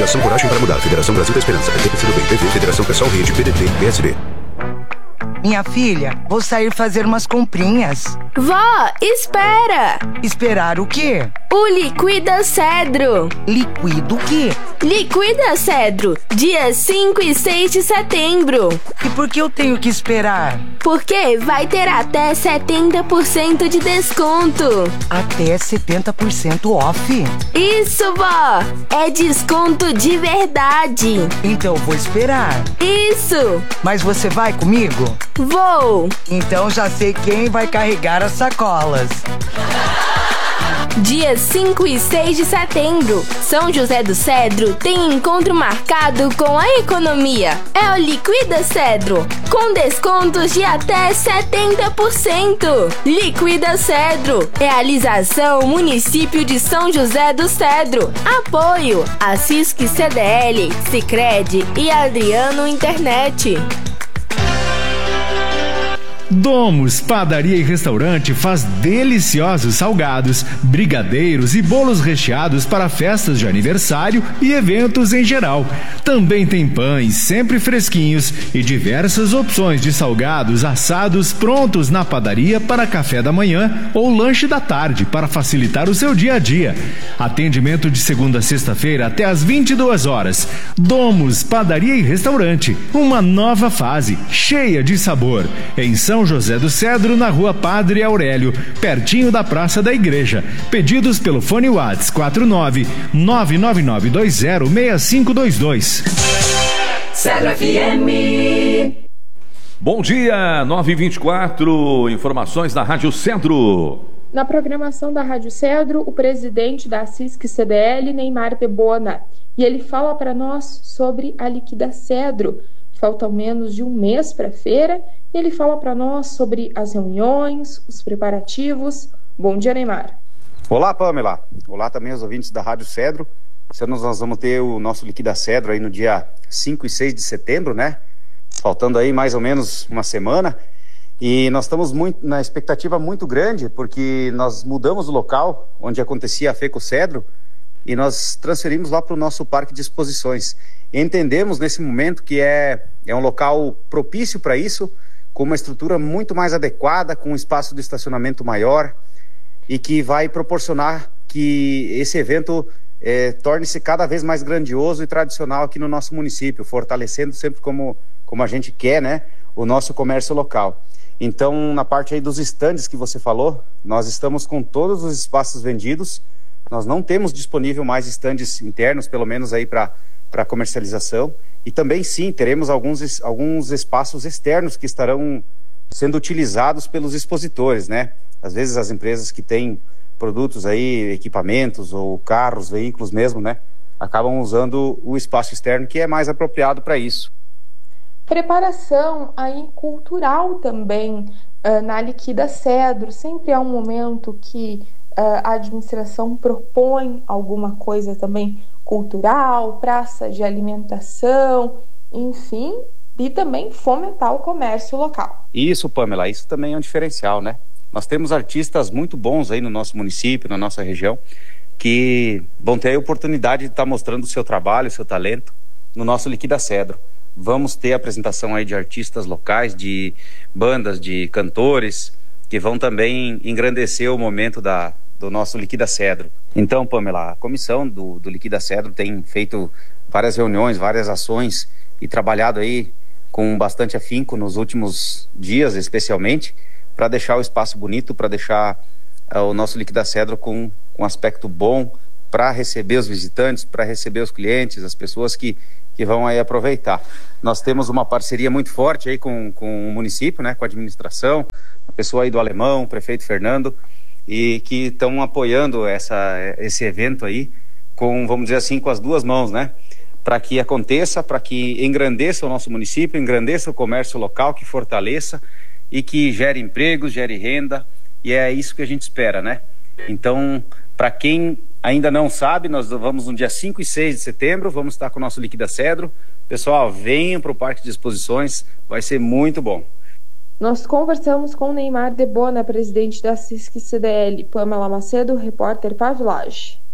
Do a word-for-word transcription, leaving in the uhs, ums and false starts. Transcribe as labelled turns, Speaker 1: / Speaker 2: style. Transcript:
Speaker 1: Federação Coragem para Mudar. Federação Brasil da Esperança. P T, P C do Bem. P V. Federação Pessoal Rede. P D T. P S B.
Speaker 2: Minha filha, vou sair fazer umas comprinhas.
Speaker 3: Vó, espera!
Speaker 2: Esperar o quê?
Speaker 3: O Liquida Cedro.
Speaker 2: Liquida o quê?
Speaker 3: Liquida Cedro, dia cinco e seis de setembro.
Speaker 2: E por que eu tenho que esperar?
Speaker 3: Porque vai ter até setenta por cento de desconto.
Speaker 2: Até setenta por cento off?
Speaker 3: Isso, vó! É desconto de verdade.
Speaker 2: Então vou esperar.
Speaker 3: Isso!
Speaker 2: Mas você vai comigo?
Speaker 3: Vou!
Speaker 2: Então já sei quem vai carregar as sacolas.
Speaker 3: Dia cinco e seis de setembro, São José do Cedro tem encontro marcado com a economia. É o Liquida Cedro, com descontos de até setenta por cento. Liquida Cedro, realização Município de São José do Cedro. Apoio a Cisc C D L, Sicredi e Adriano Internet.
Speaker 4: Domus Padaria e Restaurante faz deliciosos salgados, brigadeiros e bolos recheados para festas de aniversário e eventos em geral. Também tem pães sempre fresquinhos e diversas opções de salgados assados prontos na padaria para café da manhã ou lanche da tarde para facilitar o seu dia a dia. Atendimento de segunda a sexta-feira até às vinte e duas horas. Domus Padaria e Restaurante, uma nova fase cheia de sabor. Em São José do Cedro, na Rua Padre Aurélio, pertinho da Praça da Igreja. Pedidos pelo fone WhatsApp quatro nove nove nove nove dois zero seis cinco dois dois.
Speaker 5: Cedro F M.
Speaker 6: Bom dia, nove e vinte e quatro, informações da Rádio Cedro.
Speaker 7: Na programação da Rádio Cedro, o presidente da Cisc C D L, Neymar Debona, e ele fala para nós sobre a Liquida Cedro. Falta menos de um mês para a feira e ele fala para nós sobre as reuniões, os preparativos. Bom dia, Neymar.
Speaker 8: Olá, Pamela. Olá também aos ouvintes da Rádio Cedro. Nós vamos ter o nosso Liquida Cedro aí no dia cinco e seis de setembro, né? Faltando aí mais ou menos uma semana. E nós estamos muito, na expectativa muito grande, porque nós mudamos o local onde acontecia a FECO Cedro e nós transferimos lá para o nosso parque de exposições. E entendemos nesse momento que é, é um local propício para isso, com uma estrutura muito mais adequada, com um espaço de estacionamento maior e que vai proporcionar que esse evento é, torne-se cada vez mais grandioso e tradicional aqui no nosso município, fortalecendo sempre como, como a gente quer, né, o nosso comércio local. Então, na parte aí dos estandes que você falou, nós estamos com todos os espaços vendidos, nós não temos disponível mais estandes internos, pelo menos aí para para comercialização, e também sim, teremos alguns, alguns espaços externos que estarão sendo utilizados pelos expositores, né? Às vezes as empresas que têm produtos aí, equipamentos ou carros, veículos mesmo, né? Acabam usando o espaço externo que é mais apropriado para isso.
Speaker 7: Preparação aí cultural também uh, na Liquida Cedro, sempre é um momento que uh, a administração propõe alguma coisa também cultural, praça de alimentação, enfim, e também fomentar o comércio local.
Speaker 8: Isso, Pamela, isso também é um diferencial, né? Nós temos artistas muito bons aí no nosso município, na nossa região, que vão ter a oportunidade de estar mostrando o seu trabalho, o seu talento no nosso Liquida Cedro. Vamos ter apresentação aí de artistas locais, de bandas, de cantores, que vão também engrandecer o momento da do nosso Liquida Cedro. Então, Pamela, a comissão do, do Liquida Cedro tem feito várias reuniões, várias ações e trabalhado aí com bastante afinco nos últimos dias, especialmente, para deixar o espaço bonito, para deixar uh, o nosso Liquida Cedro com, com um aspecto bom para receber os visitantes, para receber os clientes, as pessoas que, que vão aí aproveitar. Nós temos uma parceria muito forte aí com, com o município, né, com a administração, a pessoa aí do Alemão, o prefeito Fernando, e que estão apoiando essa, esse evento aí com, vamos dizer assim, com as duas mãos, né? Para que aconteça, para que engrandeça o nosso município, engrandeça o comércio local, que fortaleça e que gere empregos, gere renda, e é isso que a gente espera, né? Então, para quem ainda não sabe, nós vamos no dia cinco e seis de setembro, vamos estar com o nosso Liquida Cedro. Pessoal, venham para o Parque de Exposições, vai ser muito bom.
Speaker 7: Nós conversamos com Neymar Debona, presidente da Cisc C D L. Pamela Macedo, repórter Pavilage.